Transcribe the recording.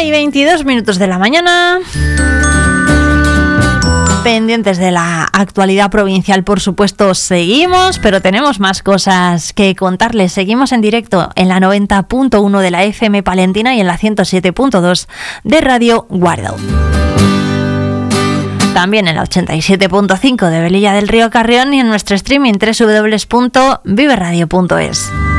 1:22 de la mañana. Pendientes de la actualidad provincial, por supuesto, seguimos, pero tenemos más cosas que contarles. Seguimos en directo en la 90.1 de la FM Palentina y en la 107.2 de Radio Guardó. También en la 87.5 de Velilla del Río Carrión y en nuestro streaming www.viveradio.es.